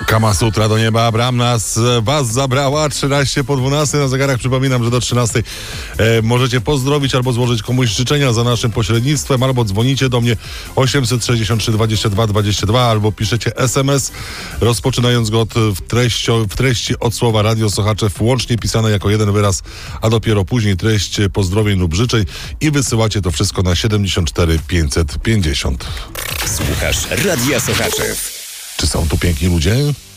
Kama Sutra do nieba, Abraham was zabrała, 13 po 12 na zegarach. Przypominam, że do 13 możecie pozdrowić albo złożyć komuś życzenia za naszym pośrednictwem, albo dzwonicie do mnie 863 22 22, albo piszecie SMS, rozpoczynając go w treści od słowa Radio Sochaczew, łącznie pisane jako jeden wyraz, a dopiero później treść pozdrowień lub życzeń i wysyłacie to wszystko na 74 550. Słuchasz Radia Sochaczew. Czy są tu piękni ludzie?